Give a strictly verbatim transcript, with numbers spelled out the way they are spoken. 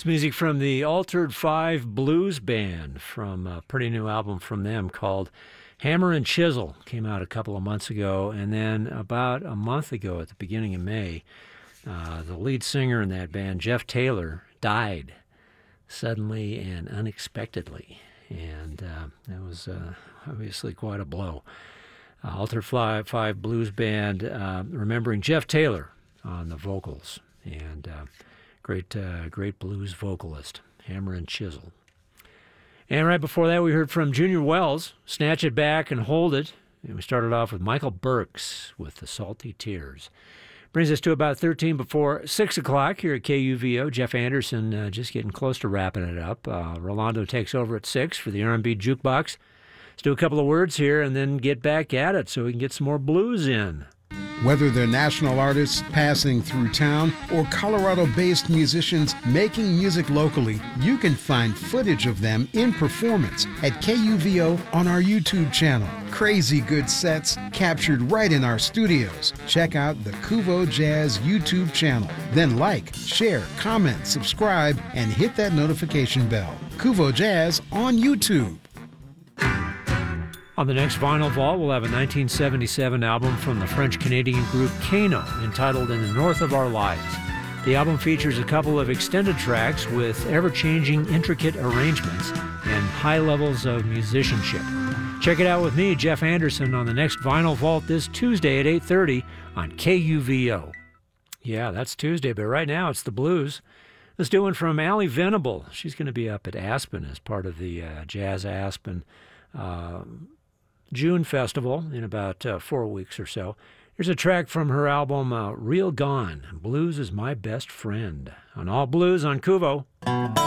It's music from the Altered Five Blues Band from a pretty new album from them called Hammer and Chisel. Came out a couple of months ago, and then about a month ago at the beginning of May, uh, the lead singer in that band, Jeff Taylor, died suddenly and unexpectedly, and uh, that was uh, obviously quite a blow. Uh, Altered Five, Five Blues Band, uh, remembering Jeff Taylor on the vocals, and uh, great, uh, great blues vocalist, Hammer and Chisel. And right before that, we heard from Junior Wells, Snatch It Back and Hold It. And we started off with Michael Burks with The Salty Tears. Brings us to about thirteen before six o'clock here at K U V O. Jeff Anderson uh, just getting close to wrapping it up. Uh, Rolando takes over at six for the R and B Jukebox. Let's do a couple of words here and then get back at it so we can get some more blues in. Whether they're national artists passing through town or Colorado-based musicians making music locally, you can find footage of them in performance at K U V O on our YouTube channel. Crazy good sets captured right in our studios. Check out the Kuvo Jazz YouTube channel. Then like, share, comment, subscribe, and hit that notification bell. Kuvo Jazz on YouTube. On the next Vinyl Vault, we'll have a nineteen seventy-seven album from the French-Canadian group Kano entitled In the North of Our Lives. The album features a couple of extended tracks with ever-changing, intricate arrangements and high levels of musicianship. Check it out with me, Jeff Anderson, on the next Vinyl Vault this Tuesday at eight thirty on K U V O. Yeah, that's Tuesday, but right now it's the blues. Let's do one from Allie Venable. She's going to be up at Aspen as part of the uh, Jazz Aspen uh, June Festival in about uh, four weeks or so. Here's a track from her album, uh, Real Gone. Blues is My Best Friend. On All Blues on Kuvo.